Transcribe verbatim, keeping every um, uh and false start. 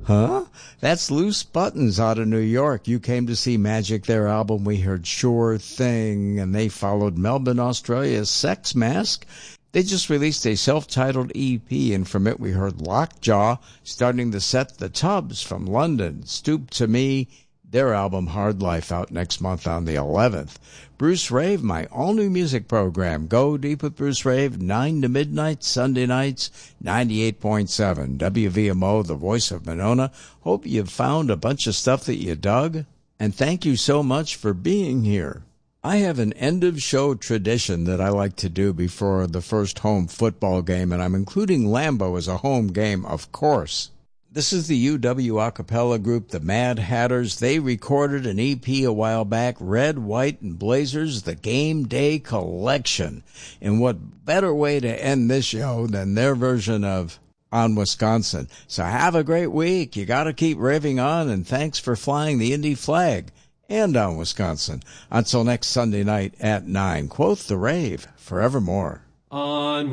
Huh? That's Loose Buttons out of New York. You came to see Magic, their album. We heard Sure Thing, and they followed Melbourne, Australia's Sex Mask. They just released a self-titled E P, and from it we heard Lockjaw, starting the set The Tubbs from London. Stoop to Me, their album Hard Life, out next month on the eleventh. Bruce Rave, my all-new music program. Go Deep with Bruce Rave, nine to midnight, Sunday nights, ninety-eight point seven. W V M O, the voice of Monona. Hope you've found a bunch of stuff that you dug, and thank you so much for being here. I have an end-of-show tradition that I like to do before the first home football game, and I'm including Lambeau as a home game, of course. This is the U W a cappella group, the Mad Hatters. They recorded an E P a while back, Red, White, and Blazers, the Game Day Collection. And what better way to end this show than their version of On Wisconsin. So have a great week. You got to keep raving on, and thanks for flying the Indy flag and On Wisconsin. Until next Sunday night at nine, quoth the rave forevermore. On